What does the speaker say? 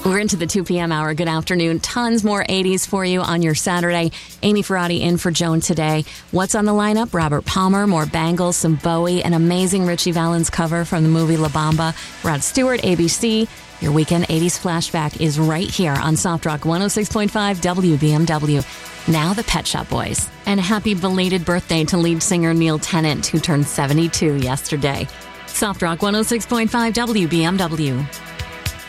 We're into the 2 p.m. hour. Good afternoon. Tons more 80s for you on your Saturday. Amy Ferrati in for Joan today. What's on the lineup? Robert Palmer, more Bangles, some Bowie, an amazing Richie Valens cover from the movie La Bamba, Rod Stewart, ABC. Your weekend 80s flashback is right here on Soft Rock 106.5 WBMW. Now the Pet Shop Boys. And happy belated birthday to lead singer Neil Tennant, who turned 72 yesterday. Soft Rock 106.5 WBMW.